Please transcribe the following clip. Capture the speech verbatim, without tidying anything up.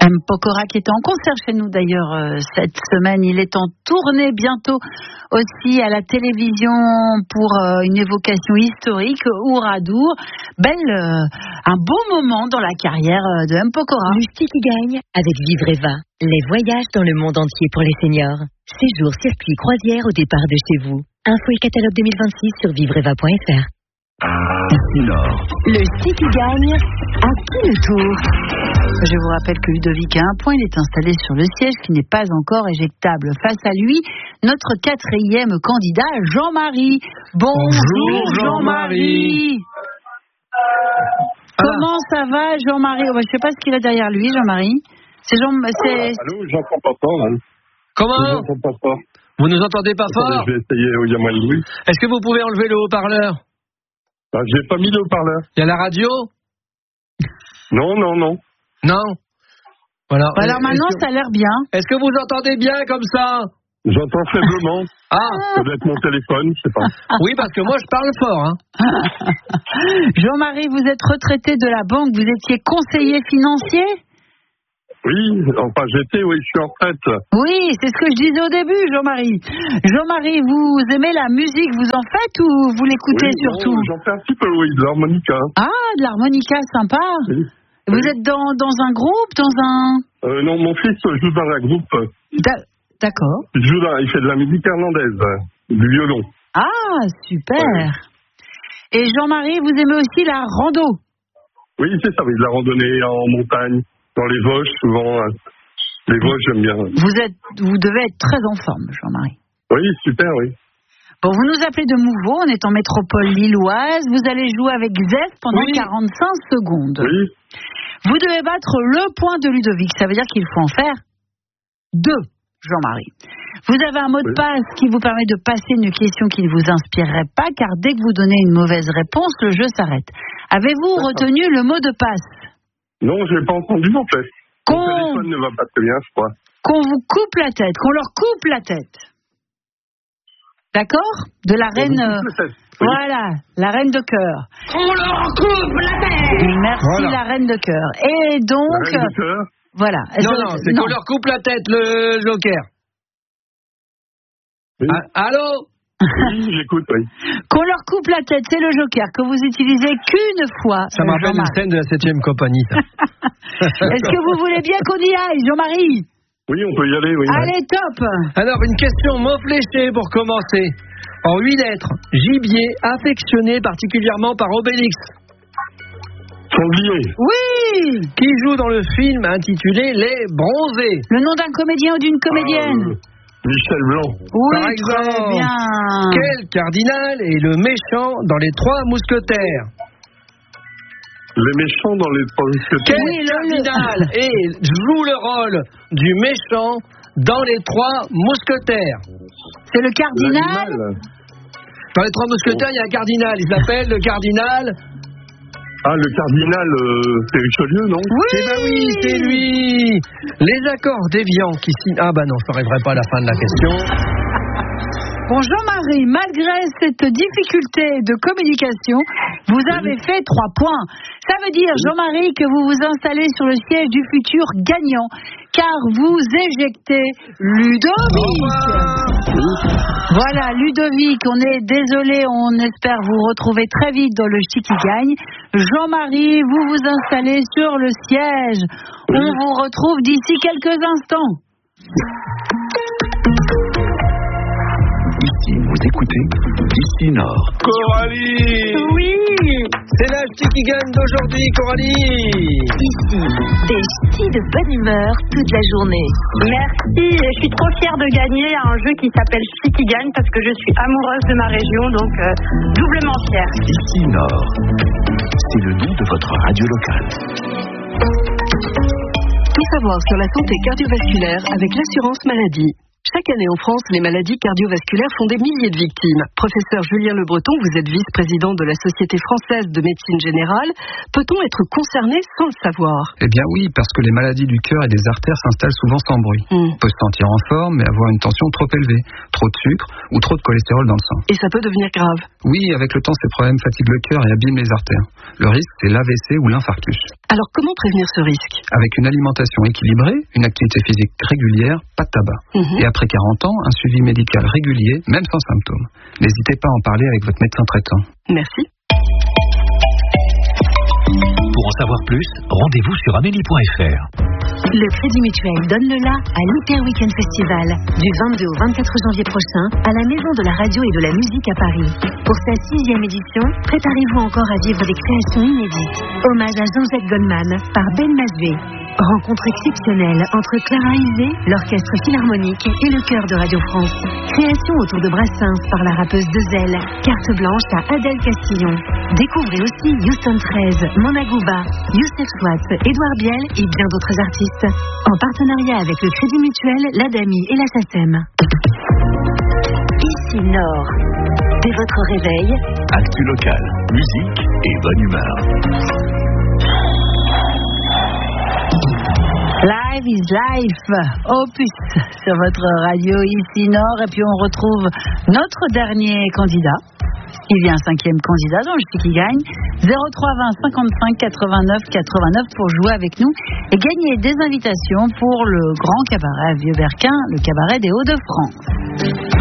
M. Pokora qui était en concert chez nous d'ailleurs euh, cette semaine. Il est en tournée bientôt aussi à la télévision pour euh, une évocation historique, Oradour. Belle, euh, un beau moment dans la carrière euh, de M. Pokora. Le ski qui gagne avec Vivre Eva. Les voyages dans le monde entier pour les seniors. Séjour, circuit, croisière au départ de chez vous. Info et catalogue deux mille vingt-six sur vivreva point f r. Le ski qui gagne à qui le tour? Je vous rappelle que Ludovic a un point, il est installé sur le siège qui n'est pas encore éjectable. Face à lui, notre quatrième candidat, Jean-Marie. Bonjour Jean-Marie. Comment ça va Jean-Marie? Je ne sais pas ce qu'il a derrière lui, Jean-Marie. C'est Jean... c'est... Allô, j'entends pas fort. Hein. Comment? Je n'entends pas fort. Vous nous entendez pas Attendez, fort? je vais essayer où il y a moins de bruit. Est-ce que vous pouvez enlever le haut-parleur? Ah, j'ai pas mis le haut-parleur. Il y a la radio? Non, non, non. Non. Voilà. Alors maintenant, que... ça a l'air bien. Est-ce que vous entendez bien comme ça? J'entends faiblement. Ah. Ça doit être mon téléphone, je sais pas. Oui, parce que moi, je parle fort. Hein. Jean-Marie, vous êtes retraité de la banque, vous étiez conseiller financier? Oui, enfin j'étais, oui, je suis en retraite. Oui, c'est ce que je disais au début, Jean-Marie. Jean-Marie, vous aimez la musique, vous en faites ou vous l'écoutez oui, surtout? non, j'en fais un petit peu, oui, de l'harmonica. Ah, de l'harmonica, sympa. Oui. Vous oui. êtes dans, dans un groupe, dans un... Euh, non, mon fils joue dans un groupe. D'a- D'accord. Il joue dans, il fait de la musique irlandaise, du violon. Ah, super. Ouais. Et Jean-Marie, vous aimez aussi la rando? Oui, c'est ça, oui, de la randonnée en montagne, dans les Vosges, souvent. Hein. Les Vosges, j'aime bien. Vous êtes, vous devez être très en forme, Jean-Marie. Oui, super, oui. Bon, vous nous appelez de Mouveau, on est en métropole lilloise. Vous allez jouer avec Zef pendant oui. quarante-cinq secondes. Oui. Vous devez battre le point de Ludovic. Ça veut dire qu'il faut en faire deux, Jean-Marie. Vous avez un mot de oui. passe qui vous permet de passer une question qui ne vous inspirerait pas, car dès que vous donnez une mauvaise réponse, le jeu s'arrête. Avez-vous D'accord. retenu le mot de passe? Non, je n'ai pas entendu en fait. Qu'on... Mon téléphone ne va pas très bien, je crois. Qu'on vous coupe la tête, qu'on leur coupe la tête. D'accord? De la reine... euh, Oui. Voilà, la reine de cœur. On leur coupe la tête. Merci, Voilà. la reine de cœur. Et donc... La reine de cœur. Voilà. Non, Je- non, c'est qu'on leur coupe la tête, le joker. Oui. Ah, allô? Oui, j'écoute, oui. Qu'on leur coupe la tête, c'est le joker que vous utilisez qu'une fois. Ça me rappelle une Jean-Marie. scène de la septième compagnie, ça. Est-ce que vous voulez bien qu'on y aille, Jean-Marie? Oui, on peut y aller, oui. Allez, top. Alors, une question mot fléché pour commencer. En huit lettres, gibier affectionné particulièrement par Obélix. Sanglier. Oui. Qui joue dans le film intitulé Les Bronzés. Le nom d'un comédien ou d'une comédienne? Ah, euh, Michel Blanc. Oui, par exemple. très bien. Quel cardinal est le méchant dans Les Trois Mousquetaires? Les méchants dans les trois mousquetaires. Quel Oui, le- cardinal et joue le rôle du méchant dans Les Trois Mousquetaires? C'est le cardinal. L'animal. Dans Les Trois Mousquetaires, il y a un cardinal. Il s'appelle le cardinal. Ah, le cardinal, euh, c'est Richelieu, non? Oui. Eh ben oui, c'est lui. Les accords déviants qui signent... Ah bah non, je n'arriverai pas à la fin de la question. Bon, Jean-Marie, malgré cette difficulté de communication, vous avez fait trois points. Ça veut dire, Jean-Marie, que vous vous installez sur le siège du futur gagnant, car vous éjectez Ludovic. Voilà, Ludovic, on est désolé, on espère vous retrouver très vite dans le Chi qui gagne. Jean-Marie, vous vous installez sur le siège. On vous retrouve d'ici quelques instants. Ici, vous écoutez Ici Nord. Coralie. Oui. C'est la ch'ti qui gagne d'aujourd'hui, Coralie. Ici, des ch'tis de bonne humeur toute la journée. Merci, je suis trop fière de gagner à un jeu qui s'appelle Chi qui gagne parce que je suis amoureuse de ma région, donc euh, doublement fière. Ici Nord. C'est le nom de votre radio locale. Tout savoir sur la santé cardiovasculaire avec l'assurance maladie. Chaque année en France, les maladies cardiovasculaires font des milliers de victimes. Professeur Julien Le Breton, vous êtes vice-président de la Société française de médecine générale. Peut-on être concerné sans le savoir ? Eh bien oui, parce que les maladies du cœur et des artères s'installent souvent sans bruit. Mmh. On peut se sentir en forme, mais avoir une tension trop élevée, trop de sucre ou trop de cholestérol dans le sang. Et ça peut devenir grave ? Oui, avec le temps, ces problèmes fatiguent le cœur et abîment les artères. Le risque, c'est l'A V C ou l'infarctus. Alors comment prévenir ce risque ? Avec une alimentation équilibrée, une activité physique régulière, pas de tabac. Mmh. Et après quarante ans, un suivi médical régulier, même sans symptômes. N'hésitez pas à en parler avec votre médecin traitant. Merci. Pour en savoir plus, rendez-vous sur amélie point f r. Le Crédit Mutuel donne le la à l'Hyper Weekend Festival du vingt-deux au vingt-quatre janvier prochain à la Maison de la Radio et de la Musique à Paris. Pour sa sixième édition, préparez-vous encore à vivre des créations inédites. Hommage à Jean-Jacques Goldman par Ben Masvé. Rencontre exceptionnelle entre Clara Isé, l'Orchestre Philharmonique et le Chœur de Radio France. Création autour de Brassens par la rappeuse Dezel. Carte blanche à Adèle Castillon. Découvrez aussi Houston treize, Mona Gouba, Youssef Swat, Édouard Biel et bien d'autres artistes. En partenariat avec le Crédit Mutuel, l'Adami et la SACEM. Ici Nord. Dès votre réveil, actu local, musique et bonne humeur. Live is life, Opus sur votre radio ici Nord. Et puis on retrouve notre dernier candidat. Il y a un cinquième candidat dans le Chic qui gagne. zéro trois vingt cinquante-cinq quatre-vingt-neuf quatre-vingt-neuf pour jouer avec nous et gagner des invitations pour le grand cabaret à Vieux-Berquin, le cabaret des Hauts-de-France.